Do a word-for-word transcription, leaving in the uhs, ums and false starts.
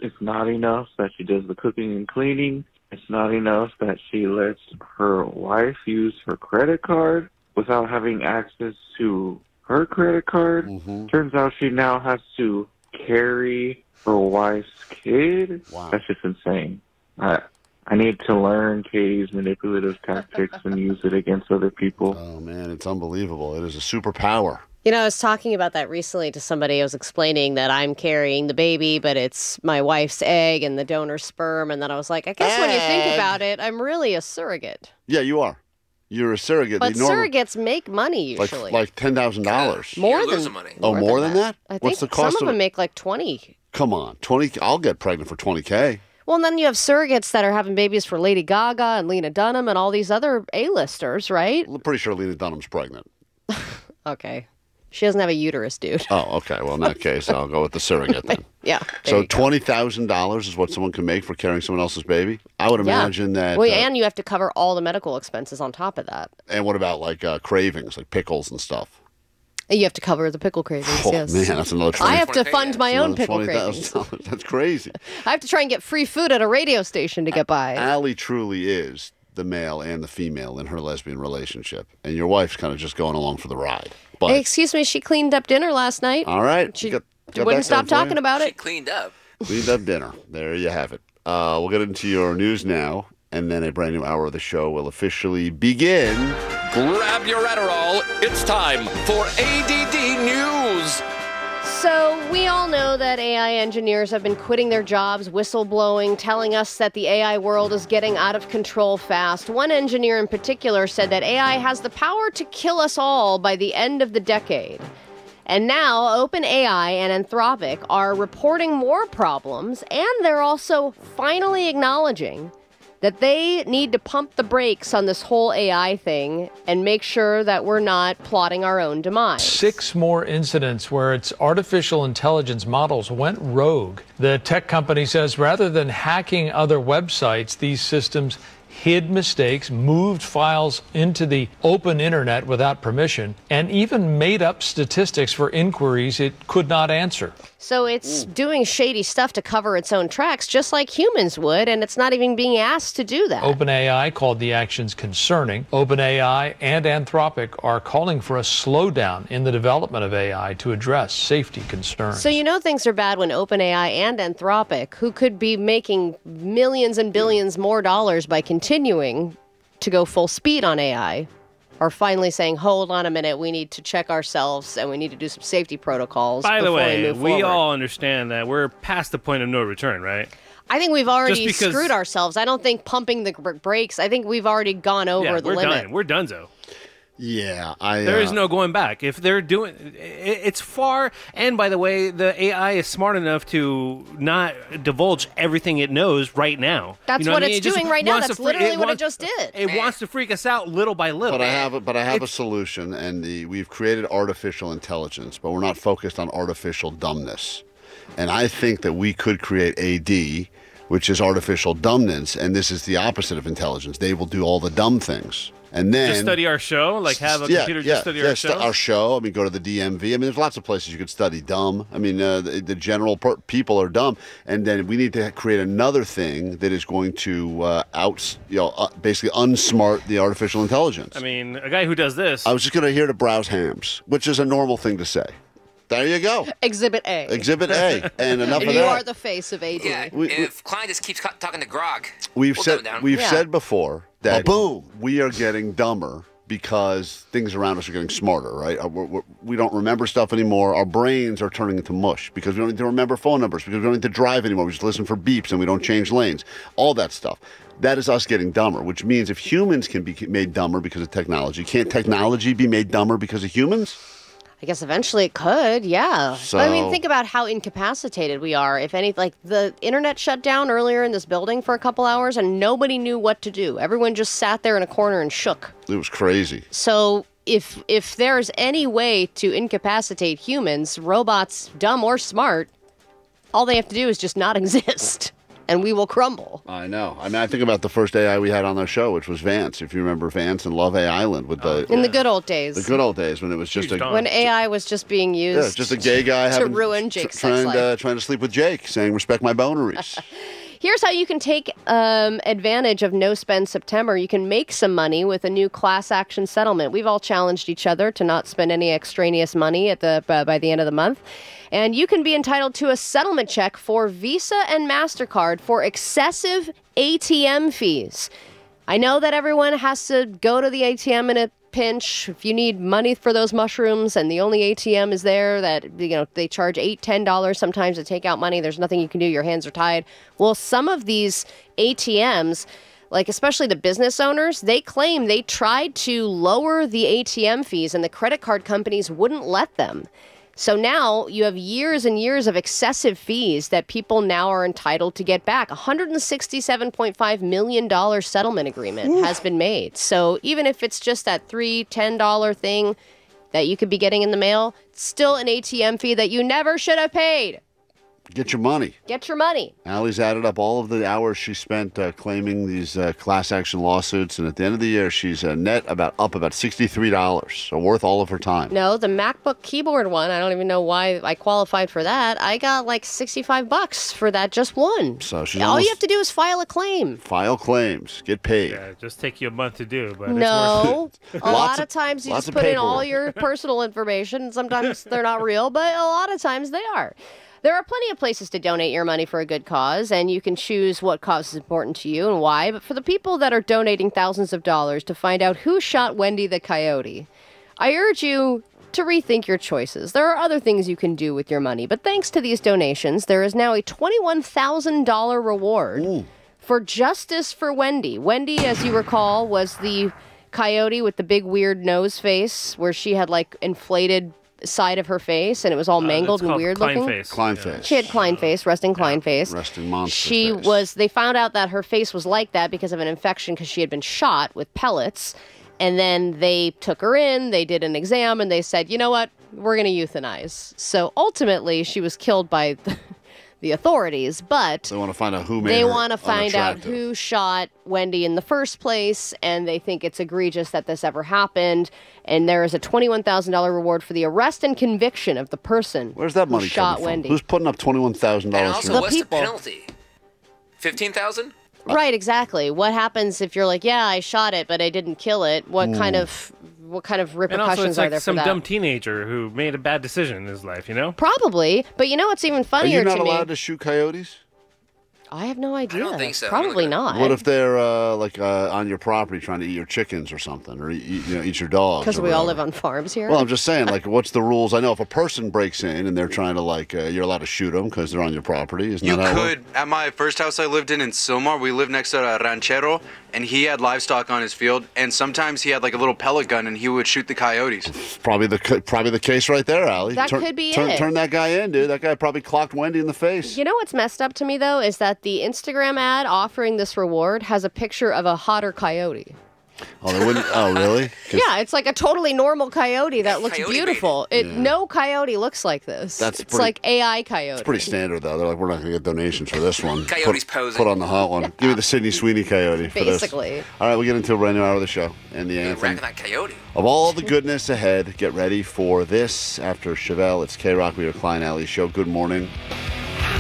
it's not enough that she does the cooking and cleaning. It's not enough that she lets her wife use her credit card without having access to her credit card. Mm-hmm. Turns out she now has to carry her wife's kid. Wow. That's just insane. I, I need to learn Katie's manipulative tactics and use it against other people. Oh, man, it's unbelievable. It is a superpower. You know, I was talking about that recently to somebody. I was explaining that I'm carrying the baby, but it's my wife's egg and the donor's sperm. And then I was like, I guess egg. when you think about it, I'm really a surrogate. Yeah, you are. You're a surrogate. But normal, surrogates make money usually. Like, like ten thousand dollars. More You're than losing money. Oh, more than that? I think What's the cost some of of them make like twenty. Come on, twenty. I'll get pregnant for twenty K. Well, and then you have surrogates that are having babies for Lady Gaga and Lena Dunham and all these other A-listers, right? I'm pretty sure Lena Dunham's pregnant. Okay. She doesn't have a uterus, dude. Oh, okay. Well, in that case, I'll go with the surrogate then. Yeah. So twenty thousand dollars is what someone can make for carrying someone else's baby? I would Yeah. imagine that... Well, uh, and you have to cover all the medical expenses on top of that. And what about, like, uh, cravings, like pickles and stuff? You have to cover the pickle cravings, Oh, yes. man, that's another twenty I have to twenty fund my own pickle twenty cravings. thousand dollars. That's crazy. I have to try and get free food at a radio station to get by. Allie truly is the male and the female in her lesbian relationship. And your wife's kind of just going along for the ride. But, Hey, excuse me, she cleaned up dinner last night. all right. She you got- got wouldn't that stop going for you? talking about She it. cleaned up. Cleaned up dinner. There you have it. Uh, we'll get into your news now, and then a brand new hour of the show will officially begin. Grab your Adderall. It's time for A D D News. So we all know that A I engineers have been quitting their jobs, whistleblowing, telling us that the A I world is getting out of control fast. One engineer in particular said that A I has the power to kill us all by the end of the decade. And now OpenAI and Anthropic are reporting more problems, and they're also finally acknowledging that they need to pump the brakes on this whole A I thing and make sure that we're not plotting our own demise. Six more incidents where its artificial intelligence models went rogue. The tech company says rather than hacking other websites, these systems hid mistakes, moved files into the open internet without permission, and even made up statistics for inquiries it could not answer. So it's doing shady stuff to cover its own tracks, just like humans would, and it's not even being asked to do that. OpenAI called the actions concerning. OpenAI and Anthropic are calling for a slowdown in the development of A I to address safety concerns. So you know things are bad when OpenAI and Anthropic, who could be making millions and billions more dollars by continuing to go full speed on A I, are finally saying, hold on a minute, we need to check ourselves and we need to do some safety protocols. By the before way, we, move we forward. all understand that we're past the point of no return, right? I think we've already Just because- screwed ourselves. I don't think pumping the br- brakes, I think we've already gone over yeah, the we're limit. done. We're donezo. Yeah, I. There uh, is no going back. If they're doing, it, it's far. And by the way, the A I is smart enough to not divulge everything it knows right now. That's You know what I mean? it's It just doing right now. wants That's to fre- literally what it wants- just did. It wants to freak us out little by little. But I have a, but I have a It's- solution, and the we've created artificial intelligence, but we're not focused on artificial dumbness. And I think that we could create A D, which is artificial dumbness, and this is the opposite of intelligence. They will do all the dumb things, and then Just study our show, like have a yeah, computer yeah, just study yeah, our stu- show. Our show. I mean, go to the D M V. I mean, there's lots of places you could study dumb. I mean, uh, the, the general per- people are dumb, and then we need to create another thing that is going to uh, out, you know, uh, basically unsmart the artificial intelligence. I mean, a guy who does this. I was just going to here to browse hams, which is a normal thing to say. There you go. Exhibit A. Exhibit A, and enough And of you that. are the face of A D. Yeah, We- we- if Klein just keeps ca- talking to Grog, We've we'll said dumb down. we've Yeah. said before that boom, we are getting dumber because things around us are getting smarter, right? Uh, we're, we're, we don't remember stuff anymore. Our brains are turning into mush because we don't need to remember phone numbers, because we don't need to drive anymore. We just listen for beeps and we don't change lanes. All that stuff. That is us getting dumber, which means if humans can be made dumber because of technology, can't technology be made dumber because of humans? I guess eventually it could, yeah. So- But I mean, think about how incapacitated we are. If any, like the internet shut down earlier in this building for a couple hours and nobody knew what to do. Everyone just sat there in a corner and shook. It was crazy. So if if there's any way to incapacitate humans, robots, dumb or smart, all they have to do is just not exist. and we will crumble. I know. I mean, I think about the first A I we had on our show, which was Vance. If you remember Vance and Love A Island with the In the good old days. the good old days when it was just Huge a dong. when A I was just being used yeah, just a gay guy to having ruin Jake's tr- trying sex to life. trying to sleep with Jake, saying respect my boneries. Here's how you can take um, advantage of No Spend September. You can make some money with a new class action settlement. We've all challenged each other to not spend any extraneous money at the uh, by the end of the month. And you can be entitled to a settlement check for Visa and MasterCard for excessive A T M fees. I know that everyone has to go to the A T M in a pinch. If you need money for those mushrooms and the only A T M is there that, you know, they charge eight dollars, ten dollars sometimes to take out money, there's nothing you can do, your hands are tied. Well, some of these A T Ms, like especially the business owners, they claim they tried to lower the A T M fees and the credit card companies wouldn't let them. So now you have years and years of excessive fees that people now are entitled to get back. A one hundred sixty-seven point five million dollars settlement agreement has been made. So even if it's just that three dollars, ten dollars thing that you could be getting in the mail, it's still an A T M fee that you never should have paid. Get your money. Get your money. Allie's added up all of the hours she spent uh, claiming these uh, class action lawsuits, and at the end of the year, she's uh, net about up about sixty-three dollars, so worth all of her time. No, the MacBook keyboard one, I don't even know why I qualified for that. I got like sixty-five bucks for that just one. So she's All almost- you have to do is file a claim. File claims, get paid. Yeah, it just take you a month to do, but it's worth No, it. a Lots lot of- of times you lots just of put in all paperwork. your personal information. and Sometimes they're not real, but a lot of times they are. There are plenty of places to donate your money for a good cause, and you can choose what cause is important to you and why. But for the people that are donating thousands of dollars to find out who shot Wendy the Coyote, I urge you to rethink your choices. There are other things you can do with your money, but thanks to these donations, there is now a twenty-one thousand dollars reward for Justice for Wendy. Wendy, as you recall, was the coyote with the big weird nose face where she had like inflated side of her face and it was all Uh, mangled it's and called weird Klein looking. face. Klein Yeah. face. She had Klein face, resting Klein face. Resting monster She face. was, they found out that her face was like that because of an infection because she had been shot with pellets. And then they took her in, they did an exam, and they said, you know what, we're going to euthanize. So ultimately, she was killed by the, the authorities, but They want to find out who made they her want to find out unattractive. who shot Wendy in the first place, and they think it's egregious that this ever happened. And there is a twenty-one thousand dollars reward for the arrest and conviction of the person Where's that who money shot coming Wendy. from? Who's putting up twenty-one thousand And dollars also, for The what's people. the penalty? Fifteen thousand? Right, exactly. What happens if you're like, yeah, I shot it, but I didn't kill it? What kind of what kind of And repercussions also, it's are like there some for that? dumb teenager who made a bad decision in his life, you know? Probably, but you know what's even Are funnier you not to me? allowed to shoot coyotes? I have no idea. don't think so. Probably not. What if they're uh, like uh, on your property trying to eat your chickens or something, or eat, you know, eat your dogs? Because or we all whatever? live on farms here. Well, I'm just saying, like, what's the rules? I know if a person breaks in and they're trying to, like, uh, you're allowed to shoot them because they're on your property. Isn't You that how it works? could. At my first house I lived in in Silmar, we lived next to a ranchero, and he had livestock on his field, and sometimes he had like a little pellet gun, and he would shoot the coyotes. Probably the ca- probably the case right there, Allie. That turn, could be turn, it. Turn that guy in, dude. That guy probably clocked Wendy in the face. You know what's messed up to me, though, is that the Instagram ad offering this reward has a picture of a hotter coyote. Oh, they wouldn't. Oh, really? 'Cause Yeah, it's like a totally normal coyote that looks Coyote beautiful. It Yeah. No coyote looks like this. That's it's pretty- like A I coyote. It's pretty standard, though. They're like, we're not going to get donations for this one. Coyote's put, posing. Put on the hot one. Give me the Sydney Sweeney coyote for this. Basically. All right, we get into a brand new hour of the show and the Yeah, anthem. racking that coyote. Of all the goodness ahead, get ready for this. After Chevelle, it's K-Rock. We are Klein Alley Show. Good morning.